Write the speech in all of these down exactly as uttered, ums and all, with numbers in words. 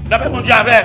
La paix, mon Dieu, avec.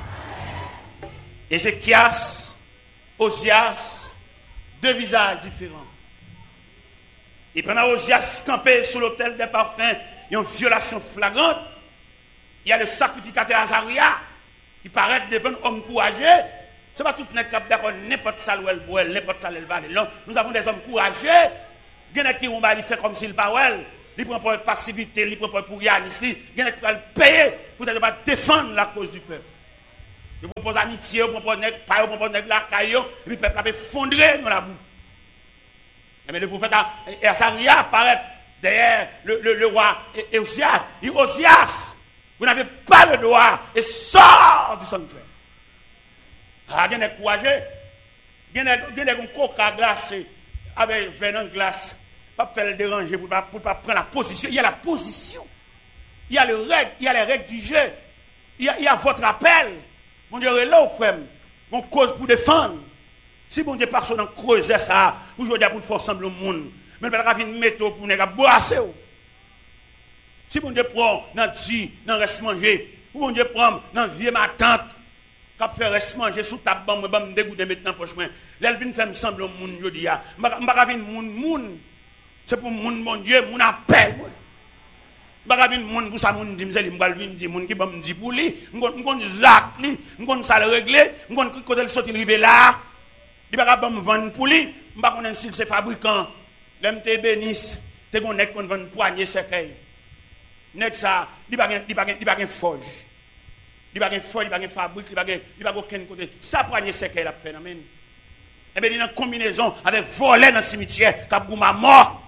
Ézéchias, Osias, deux visages différents. Et pendant Osias campé sur l'autel des parfums, il y a une violation flagrante. Il y a le sacrificateur Azaria qui paraît devant un homme courageux. Ce n'est pas tout le monde qui a d'accord n'importe ça où elle boit, n'importe ça où elle va. Non, nous avons des hommes courageux. Il y en a qui vont faire comme s'il pas elle. Il prend pour passivité, il prend pour Yann ici. Il y en a qui vont payer pour ne pas défendre la cause du peuple. Il propose amitié, il propose nègre, il propose nègre la caillou, et puis le peuple a fondré dans la boue. Mais le prophète Azaria apparaît derrière le, le, le roi Osias. Il dit Osias, vous n'avez pas le droit et sort du sanctuaire. Ah, il y a des courageux. Il y a des coca glacés avec venin glace. Pas faire le déranger pour ne pas, pas prendre la position. Il y a la position. Il y a, le règle, il y a les règles du jeu. Il y a, il y a votre appel. Mon Dieu, là, frère, mon cause pour défendre. Si mon Dieu passe dans creuser ça, aujourd'hui pour faire sembler au monde, mais il va venir mettre pour ne pas boire. Si mon Dieu prend dans le dans le reste manger, ou mon Dieu prend dans le vieux ma tante, qui fait reste manger sous ta bombe, je vais me dégoûter maintenant pour chemin. Là, elle vient faire sembler au monde, je dis, je ne vais pas venir monde, monde. C'est pour mon mon Dieu, mon appel. Je ne vais pas venir monde pour ça, mon dit, je vais venir monde qui va me dire pour lui, je vais Zach, je vais ça le régler, je vais quand elle sortir arriver là. Il va pas me vendre pour lui, je ne sais pas si c'est fabricant. L'M T bénisse, tu connais qu'on vend poignée cercueil. Nek ça, il va pas il va il va forge. Il va pas forge, il va pas fabrique, il va il va aucun côté. Ça poignée cercueil la phénomène. Et bien il y a une combinaison avec voler dans le cimetière, qu'a pour ma mort.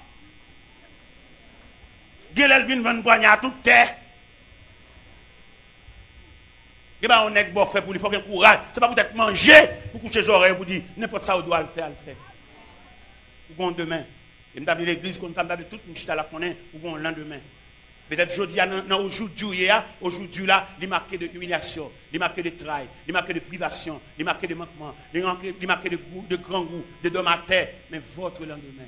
Gel vient vendre poignée à toute terre. Et bien, on est bon fait pour lui, il faut qu'il y ait courage. Ce n'est pas peut-être manger pour coucher les oreilles, pour dire n'importe ça, on doit le faire, le faire. Ou bon demain. Et nous avons l'église, comme ça, nous avons toute une chita là qu'on est, ou bon lendemain. Peut-être aujourd'hui, aujourd'hui, aujourd'hui, là, il est marqué de humiliation, il est marqué de travail, il est marqué de privation, il est marqué de manquement, il est marqué de goût, de grand goût, de dom à terre, mais votre lendemain.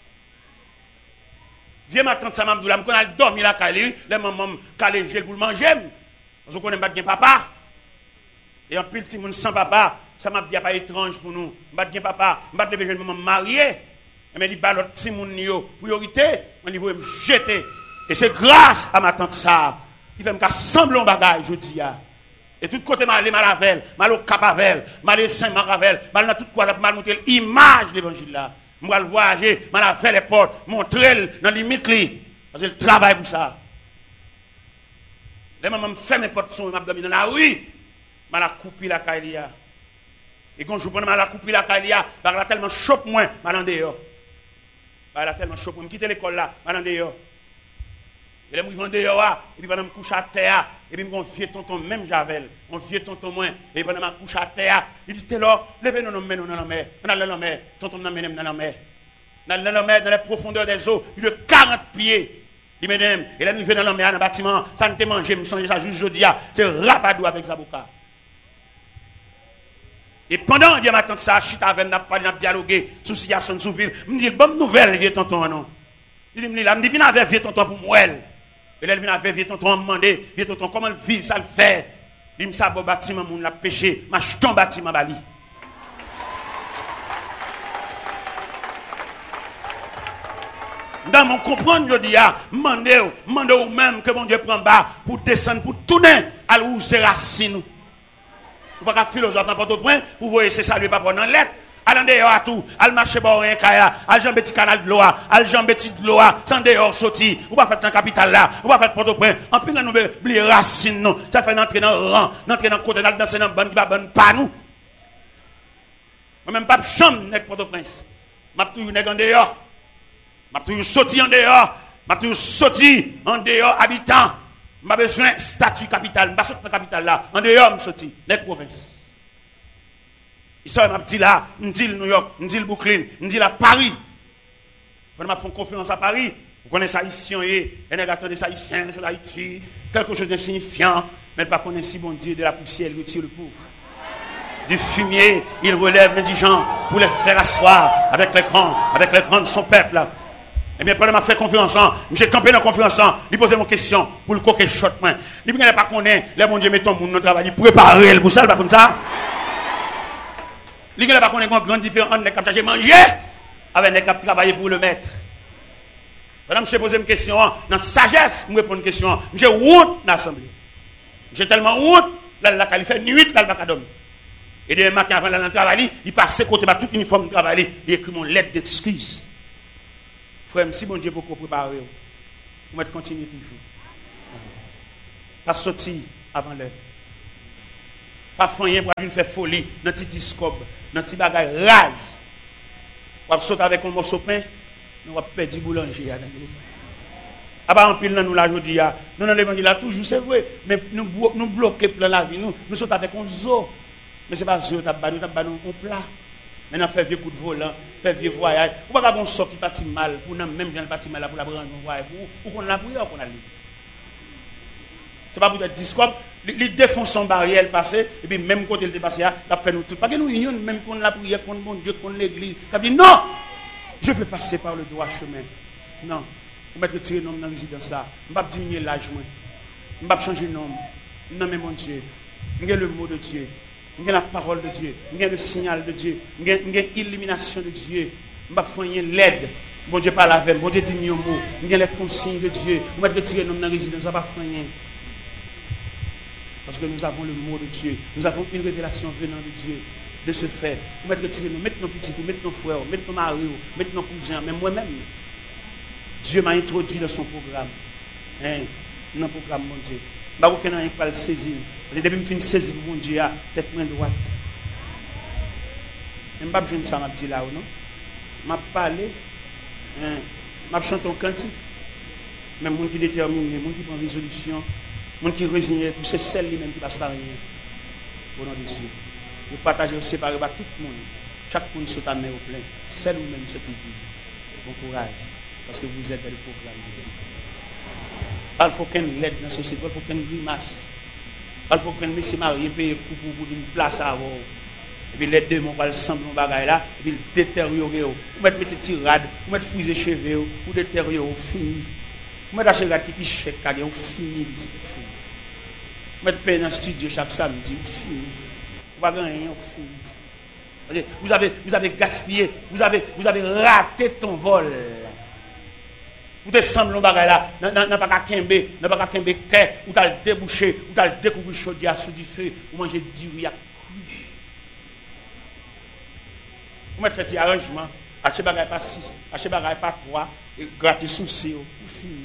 Viens m'attendre ça, maman, là, quand elle dormi là, calé, les mamans calé, j'ai pour le manger. Parce qu'on connaît pas bien papa. Et en plus, si mon sans papa, ça m'a bien pas étrange pour nous. Pas bien papa, pas de jeune maman mariée. Mais il bat l'autre si mon yo priorité, on niveau me jeter. Et c'est grâce à ma tante ça qui fait me sembler un bagage je dis a. Et tout côté mal mal avec, mal au Capavel, mal Saint Maravel, mal dans tout quoi mal montrer l'image de l'évangile là. Moi le voyager, mal avec les portes, montrer dans limite li parce que le travail pour ça. Les mamans me fait n'importe son m'a dormi dans la rue. Mal a coupé la caïlia. Et quand je prends mal a coupé la caïlia, parce qu'elle a tellement chope moins, mal en dehors. Elle a tellement chope moins, quitter l'école là, mal en dehors. Et là, je vais en dehors, et puis pendant que je couche à terre, et puis mon vieux tonton, même Javel, mon vieux tonton moins, et pendant que je couche à terre, il dit, t'es là, levez-nous dans la mer, dans la mer, tonton nous mène dans la mer. Dans la mer, dans les profondeurs des eaux, il de quarante pieds. Il mesdames, et là, nous venons dans la mer, dans le bâtiment, ça ne te mange, je me sens déjà juste jeudi, c'est rapadou avec Zaboka. Et pendant que je m'attends ça, je suis avec n'a pas dialogué sur situation sous ville. Je me dis, bonne nouvelle, vieux tonton, non. Il me dit, là, je me dis, viens avec vieux tonton pour moi. Et là, il vient avec vieux tonton, me demander, vieux tonton, comment vivre, ça le fait. Il me dit, ça, bon bâtiment, mon l'a péché, ma jeton bâtiment, bali. Dans mon comprendre, je dis, ah, demandez, demandez vous même que mon Dieu prend bas pour descendre, pour tourner à où c'est racine. Vous ne pouvez pas philosophe dans votre point, vous voyez, c'est ça, lui, pas prendre en lettre. Allez dehors à tout, allez marcher par un kaya, allez jambe petit canal de l'eau, allez jambe petit de l'eau, sans dehors sorti, vous ne pouvez pas faire dans capital là, vous ne pouvez pas faire Port-au-Prince. En plus, nous oublier racine, non. Ça fait entrer dans le rang, entrer dans le côté, danser dans le ban qui va bonne pas nous. Moi-même, pas de chambre, n'est Port-au-Prince. Je suis toujours en dehors. Je suis toujours sorti en dehors. Je suis toujours sorti en dehors, habitant. Je n'ai besoin de statut capital. Je ne suis pas dans la capitale là. En dehors, je suis sorti. Les provinces. Ici, je dis là, je dis New York, je dis Brooklyn, je dis là Paris. Quand je fais confiance à Paris, vous connaissez ça ici, et les gars des Haïtiens sur Haïti, quelque chose d'insignifiant, mais pas connaître si bon Dieu de la poussière, il retire le pauvre. Du fumier, il relève l'indigent pour les faire asseoir avec les grands, avec les grands de son peuple. Eh bien, pendant que je fais conférence, j'ai campé dans la conférence, il posait mon question pour le coquet shot. Il ne pas connaître, les bon Dieu met ton monde dans le travail, il prépare pour ça, pas comme ça. Il ne pas connaître une grande différence entre les cap de manger avec les cap travailler pour le maître. Madame, je pose une question, dans sagesse, je réponds une question. J'ai honte dans l'assemblée. J'ai tellement honte, là, là, il fait nuit, là, il va pas dormir. Et demain matin, avant d'aller dans le travail, il passe côté de tout uniforme de travail, il écrit mon lettre d'excuse. Frère, si bon Dieu peut préparer, vous mettez continuer toujours. Pas sortir avant l'heure. Pas faire pour une faire folie dans petit discobe, dans petit bagage rase. Vous sauter avec un morceau de pain, nous va perdre du boulanger. Ah bah en pile nous la jodi a. Nous dans l'évangile là toujours c'est vrai, mais nous nous bloquer plein la vie nous, nous saute avec un zoo. Mais c'est pas zoo, t'as pas nous, t'as pas nous on plat. Maintenant faire vieux coup de volant, faire vieux voyage. Ou pas qu'on sort qui parti mal pour nous même gens parti mal pour la prendre un voyage pour qu'on la prière qu'on a lu. C'est pas pour être discours, les défonce son barrière passé et puis même côté le passé là, fait nous tout. Pas que nous union même qu'on la prière contre bon Dieu, contre l'église. Ça dit non. Je veux passer par le droit chemin. Non. Je vais retirer nom dans la résidence là. Je ne vais pas diminuer l'âge. Je ne vais pas changer de nom. Non, mais mon Dieu. J'ai le mot de Dieu. J'ai la parole de Dieu. J'ai le signal de Dieu. J'ai l'illumination de Dieu. Je ne vais pas faire l'aide. Bon Dieu parle avec. Bon Dieu dit un mot. J'ai les consignes de Dieu. Je vais retirer nom dans la résidence. Je ne vais pas faire rien. Parce que nous avons le mot de Dieu. Nous avons une révélation venant de Dieu. De ce fait. Vous mettez retirer nous. Mettez nos petits, mettez nos frères, mettez nos maris, mettez nos cousins, même moi-même. Dieu m'a introduit dans son programme. Hein? Dans le programme, mon Dieu. Je ne sais pas si je saisir. Depuis que je finis de saisir, mon Dieu, tête moins droite. Je ne sais pas si ça m'a dit là ou non. Je vais parler. Je vais chanter un cantique. Même les gens qui déterminent, les gens qui prennent résolution, les gens qui résignent, c'est celle lui-même qui passe par rien. Au nom de Dieu. Vous partagez, séparer par tout le monde. Chaque monde se met au plein. Celle ou même cette vie. Bon courage. Parce que vous êtes dans le programme de Dieu. Il faut qu'un l'aide dans la société, il faut qu'un grimace. Il faut qu'un monsieur marié paye pour une place à avoir. Et puis les deux vont le semble dans le bagage là, et puis le détériorer. Vous mettez des tirades, vous mettez fusée cheveux, vous détériorer, fini. Vous mettez des cheveux qui pichent chaque carrière, vous fini. Vous mettez paye dans le studio chaque samedi, vous fini. Vous n'avez rien, vous fini. Vous avez, vous avez gaspillé, vous avez, vous avez raté ton vol. Vous te semblez dans le bagage là, n'a pas qu'à quimber, n'a pas qu'à quimber, ou t'as le débouché, ou t'as le découvert chaudière sous du feu, ou manger du riz à cru. Vous mettez fait des arrangements, achetez bagage pas six, achetez bagage pas trois, et grattez souci, vous finissez.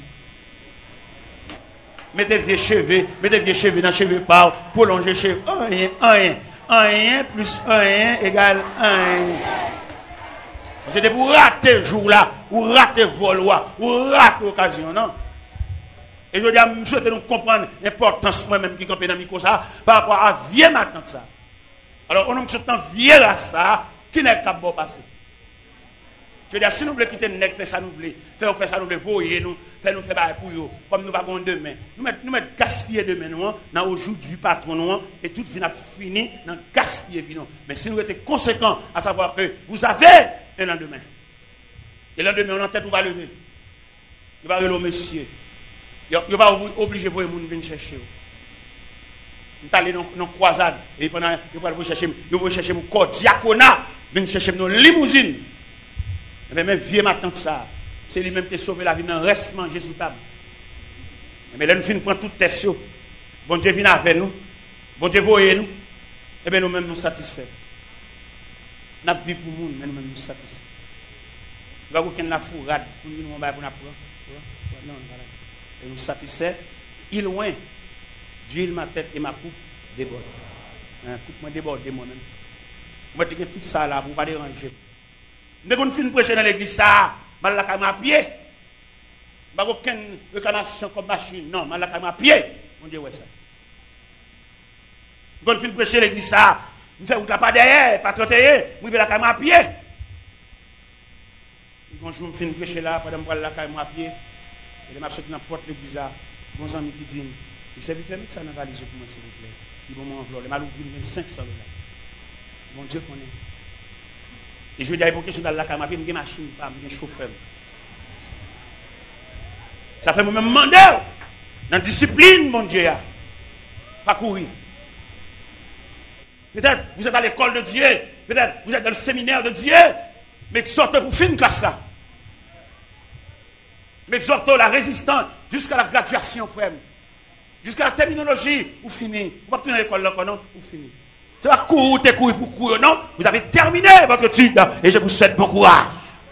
Mettez des cheveux, mettez des cheveux dans les cheveux par, prolongez les cheveux, un, un, un, un plus un égale un. C'était pour rater le jour là, ou rater le vol, ou rater l'occasion, non? Et je dis à M. souhaite nous comprendre l'importance moi-même qui campait dans le micro ça, par rapport à vieux matin ça. Alors, on a un vieux là ça, qui n'est pas bon passé. Je dis, si nous voulons quitter le nec, faire ça nous voulons, faire ça nous voulons, voyer nous, faire nous faire bail pour eux, comme nous avons demain. Nous mettons, nous mettons gaspiller demain, nous, dans aujourd'hui patron, nous, et tout vient fini dans gaspiller, nous. Mais si nous étions conséquents, à savoir que vous avez un lendemain. Et le lendemain, on a tête, on va lever. Il va lever monsieur. Il va obliger pour les gens de venir chercher. On est allé dans une croisade, et pendant, il va chercher, il va chercher mon corps diaconat, venir chercher nos limousines. Mais même vieux ma tante ça, c'est lui-même qui a sauvé la vie, dans reste manger sous table. Mais là, nous finissons prendre toute tête. Bon Dieu vient avec nous. Bon Dieu voyez nous. Et bien nous-mêmes nous satisfaits. Nous avons vu pour nous, mais nous-mêmes nous satisfaits. Nous avons aucune la fourrade pour nous, nous avons non, voilà. Et nous satisfaits. Il loin, d'huile ma tête et ma coupe déborde. Hein, coupe moi déborde moi-même. On va dire tout ça là, pour ne pas déranger. Dès qu'on finit de prêcher dans l'église, ça, je vais la à pied. Je n'ai aucune réclamation comme machine. Non, je vais la à pied. On dit, ouais, ça. Dès qu'on finit de prêcher dans l'église, ça, je fais pas derrière, pas trotter, je vais la à pied. Quand je finis de prêcher là, pendant que je vais la à pied, et je vais sortir dans la porte de l'église, mon ami qui dit, il s'est vite mis ça dans la valise pour moi, s'il vous plaît. Il va m'envoyer. Les malou cinq cents dollars. Mon Dieu connaît. Et je vais dire, pour question dans la caméra, j'ai une machine, j'ai un chauffeur. Ça fait moi-même demander dans la discipline, mon Dieu. Pas courir. Peut-être vous êtes à l'école de Dieu. Peut-être vous êtes dans le séminaire de Dieu. Mais sortez pour finir classe là. Mais exhortons la résistance jusqu'à la graduation, frère. Jusqu'à la terminologie, vous finissez. Vous ne pouvez pas à l'école là, non? Vous finissez. C'est pas courir, t'es courir pour courir, non? Vous avez terminé votre étude et je vous souhaite bon courage.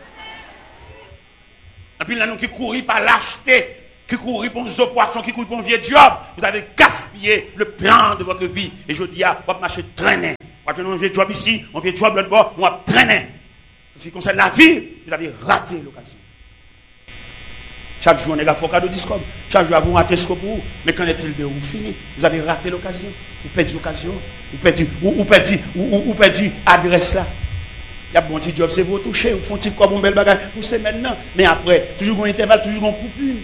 Et puis là, nous qui courons par lâcheté, qui courons pour nos poissons, qui courons pour un vieux job, vous avez gaspillé le plan de votre vie. Et je dis, ah, vous marchez traîner. Quand vous avez un vieux job ici, un vieux job là-bas, on va traîner. En ce qui concerne la vie, vous avez raté l'occasion. Chaque jour, on est à Focado Discom. Chaque jour, vous ratez ce que vous. Mais qu'en est-il de vous fini? Vous avez raté l'occasion. Vous perdez l'occasion. Vous perdez, vous, vous perdez, vous, vous perdez l'adresse là. Il y a bon petit job, c'est vous toucher. Vous font petit comme un bel bagage. Vous c'est maintenant. Mais après, toujours un intervalle, toujours un coupure.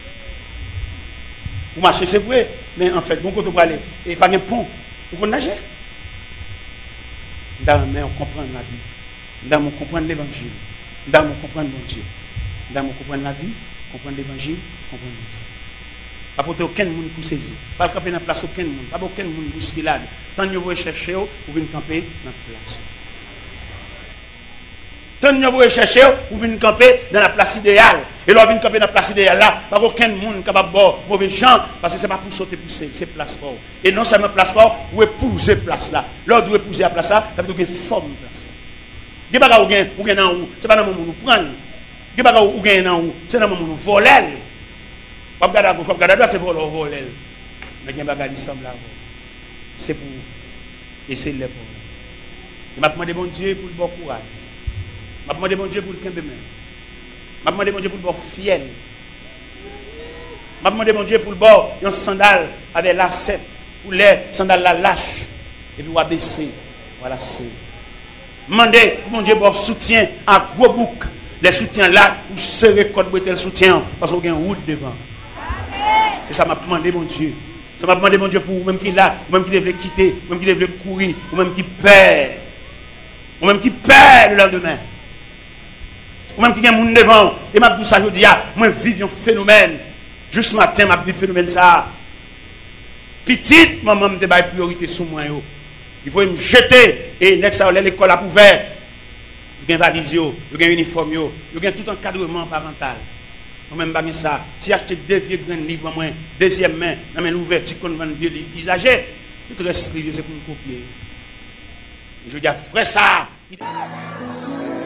Vous marchez, c'est vrai. Mais en fait, bon côté pour aller. Et pas de pont. Vous pouvez nager. Dans la main, on comprend la vie. Dans on comprend l'évangile. Dans on comprend mon Dieu. Dans on comprend la vie. Comprendre l'évangile, comprendre Dieu. Pas porter aucun monde pour saisir. Pas camper dans la place aucun monde. Pas aucun monde pour se là. Tant que vous cherchez, vous venez camper dans la place. Tant que vous cherchez, vous venez camper dans la place idéale. Et là, vous venez camper dans la place idéale là. Pas aucun monde capable de boire mauvais gens. Parce que ce n'est pas pour sauter pour c'est place fort. Et non seulement place fort, vous épousez place là. Là, vous épousez la place là, ça veut dire que vous forme place là. Des bagages vous gagnez, vous gagnez dans où? Ce n'est pas dans le moment où vous prenez. Qui va ou gagner dans où c'est dans mon voler pas regarder à gauche pas regarder à droite c'est voler voler mais il y a des bagages semble là c'est pour et c'est le pour je m'a demandé bon Dieu pour le bon courage m'a demandé bon Dieu pour le camp de main m'a demandé bon Dieu pour le bon fiel m'a demandé bon Dieu pour le bon un sandal avec lacet pour les sandales la lâche et puis on va baisser voilà c'est demander bon Dieu pour soutien à gros bouc. Les soutiens là, vous serrez code le soutien parce qu'on a une route devant. C'est ça m'a demandé mon Dieu. Ça m'a demandé mon Dieu pour vous-même qui est là, vous-même qui devez quitter, vous-même qui devez courir, vous-même qui perd. Vous-même qui perd le lendemain. Vous-même qui a un monde devant. Et m'a dit ça, je dis, ah, moi vive un phénomène. Juste ce matin, m'a dit phénomène ça. Petite, maman me débat priorité sur moi. Il faut me jeter et l'école a ouvert. Il y a un valise, il y a un uniforme, il y a tout encadrement parental. Moi-même, je ça. Si acheter deux vieux grands livres, moi, deuxième main, dans l'ouverture qu'on vend vieux livres usagés, tout reste privé, c'est pour me copier. Je dis, frère, ça.